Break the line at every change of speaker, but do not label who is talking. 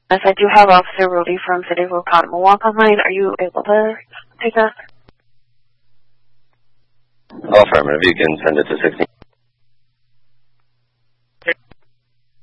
Yes, I do have Officer Rudy from City of Oconomowoc online. Are you able to take that?
Affirmative. You can send it to 16.